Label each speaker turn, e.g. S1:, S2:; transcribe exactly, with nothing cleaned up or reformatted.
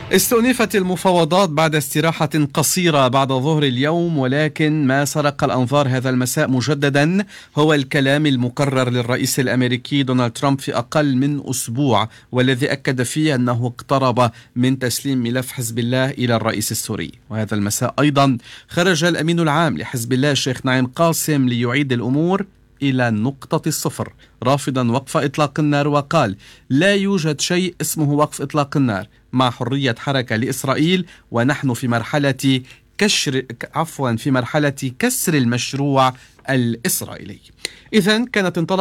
S1: استؤنفت المفاوضات بعد استراحة قصيرة بعد ظهر اليوم، ولكن ما سرق الأنظار هذا المساء مجددا هو الكلام المكرر للرئيس الأمريكي دونالد ترامب في أقل من أسبوع، والذي أكد فيه أنه اقترب من تسليم ملف حزب الله إلى الرئيس السوري. وهذا المساء أيضا خرج الأمين العام لحزب الله الشيخ نعيم قاسم ليعيد الأمور إلى نقطة الصفر، رافضا وقف إطلاق النار، وقال: لا يوجد شيء اسمه وقف إطلاق النار، مع حرية حركة لإسرائيل، ونحن في مرحلة كشر عفوا في مرحلة كسر المشروع الإسرائيلي. إذن كانت انطلاقة